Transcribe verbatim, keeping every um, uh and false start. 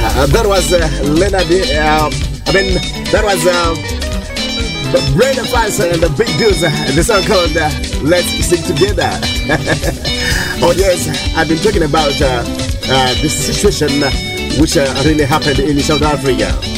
Uh, that was uh, Leonard. Uh, I mean, that was uh, Brandon Fancy and the Big Dudes. Uh, the song called uh, Let's Sing Together. Oh, yes, I've been talking about uh, uh, this situation uh, which uh, really happened in South Africa.